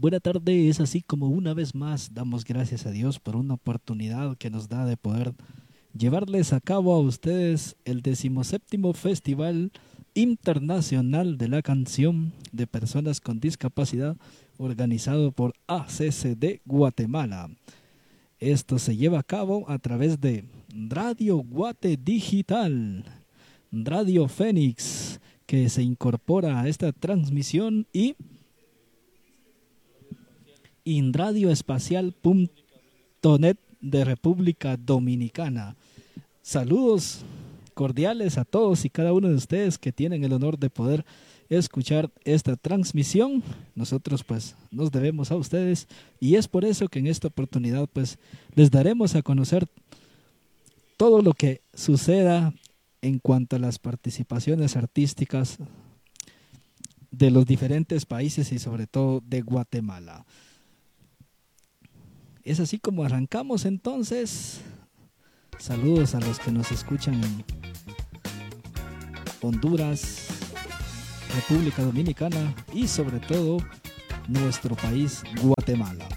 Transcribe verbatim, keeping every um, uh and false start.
Buena tarde, es así como una vez más damos gracias a Dios por una oportunidad que nos da de poder llevarles a cabo a ustedes el decimoséptimo Festival Internacional de la Canción de Personas con Discapacidad organizado por A C C D Guatemala. Esto se lleva a cabo a través de Radio Guate Digital, Radio Fénix, que se incorpora a esta transmisión, y inradioespacial punto net de República Dominicana. Saludos cordiales a todos y cada uno de ustedes que tienen el honor de poder escuchar esta transmisión. Nosotros pues nos debemos a ustedes y es por eso que en esta oportunidad pues les daremos a conocer todo lo que suceda en cuanto a las participaciones artísticas de los diferentes países y sobre todo de Guatemala. Es así como arrancamos entonces. Saludos a los que nos escuchan en Honduras, República Dominicana y sobre todo nuestro país Guatemala.